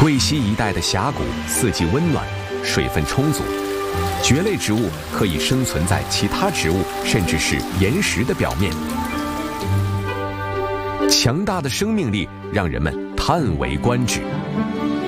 贵西一带的峡谷四季温暖，水分充足，蕨类植物可以生存在其他植物甚至是岩石的表面。强大的生命力让人们叹为观止。